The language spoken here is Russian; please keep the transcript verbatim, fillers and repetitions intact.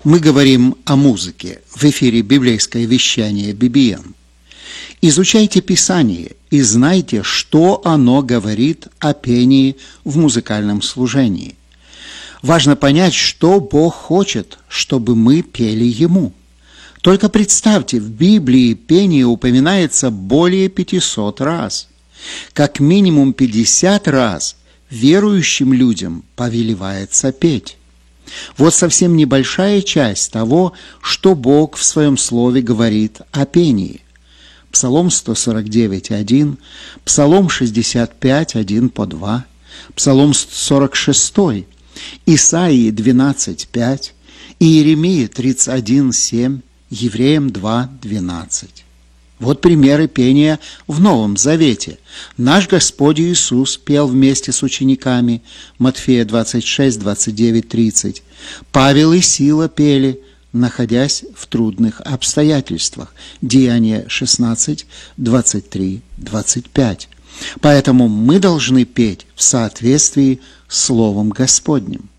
Мы говорим о музыке в эфире библейское вещание би би эн. Изучайте Писание и знайте, что оно говорит о пении в музыкальном служении. Важно понять, что Бог хочет, чтобы мы пели Ему. Только представьте, в Библии пение упоминается более пятисот раз. Как минимум пятьдесят раз верующим людям повелевается петь. Вот совсем небольшая часть того, что Бог в Своем Слове говорит о пении. Псалом сто сорок девять, один, Псалом шестьдесят пять, один по два, Псалом сорок шесть, Исаии двенадцать, пять, Иеремии тридцать один, семь, Евреям два, двенадцать. Вот примеры пения в Новом Завете. Наш Господь Иисус пел вместе с учениками, Матфея двадцать шесть, двадцать девять, тридцать. Павел и Сила пели, находясь в трудных обстоятельствах, Деяния шестнадцать, двадцать три, двадцать пять. Поэтому мы должны петь в соответствии с Словом Господним.